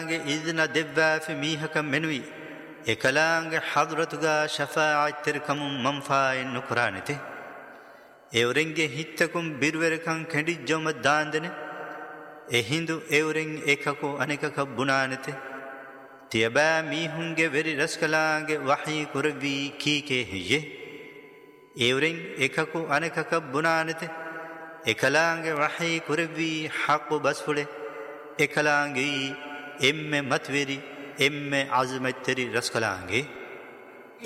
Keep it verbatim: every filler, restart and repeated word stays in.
إذن دبا في ميهك منوي إكلانج حضرتك شفاعة تركم منفع نكرانته إورنج هيتكم بيروركم كندي جوم داندنه إهندو إورنج إكاكو أنيكاك بنانته تيبا ميهونج بري رسكلانج وحي كربي كيكي هيه إورنج إكاكو أنيكاك بنانته إكلانج وحي كربي حق بسفله إكلانجي إم متوري إم عزمتري رسكلانجي